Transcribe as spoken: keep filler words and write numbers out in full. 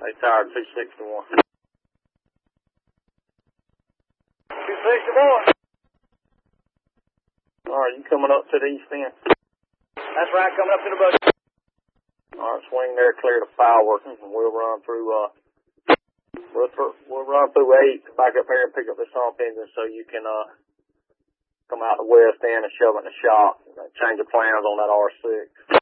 They tired two sixty-one. two sixty-one. All right, you coming up to the east end? That's right, coming up to the bus. All right, swing there, clear the fireworks, and we'll run through, uh, we'll, th- we'll run through eight, back up here and pick up the sump engine so you can, uh, come out the west end and shove it in the shop. Change the plans on that R six.